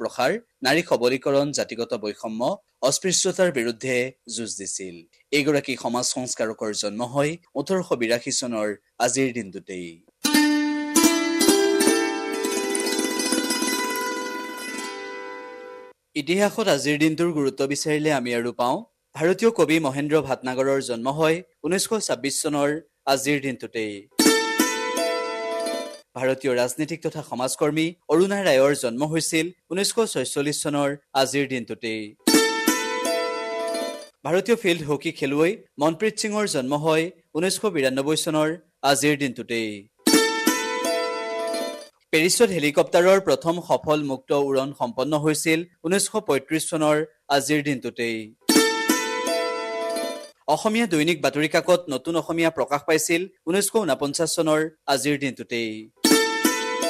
প্ৰসাৰ, নাৰী সবলীকৰণ, জাতিগত বৈষম্য, অস্পৃশ্যতাৰ বিৰুদ্ধে যুঁজ দিছিল। এইগৰাকী সমাজ সংস্কাৰকৰ জন্ম হয় 1882 চনৰ আজিৰ দিনটোতেই। ইতিহাসত আজিৰ দিনটোৰ গুৰুত্ব বিচাৰিলে আমি আৰু পাওঁ, ভাৰতীয় কবি মহেন্দ্ৰ ভাটনাগৰৰ জন্ম হয় 1926 চনৰ আজিৰ দিনটোতেই। ভাৰতীয় ৰাজনীতিক তথা সমাজকৰ্মী অৰুণা ৰায়ৰ জন্ম হৈছিল 1946 চনৰ আজিৰ দিনটোতেই। ভাৰতীয় ফিল্ড হকী খেলুৱৈ মনপ্ৰীত সিঙৰ জন্ম হয় 1992 চনৰ আজিৰ দিনটোতেই। পেৰিছত হেলিকপ্টাৰৰ প্ৰথম সফল মুক্ত উৰণ সম্পন্ন হৈছিল 1935 চনৰ আজিৰ দিনটোতেই। অসমীয়া দৈনিক বাতৰি কাকত নতুন অসমীয়া প্ৰকাশ পাইছিল 1949 চনৰ আজিৰ দিনটোতেই।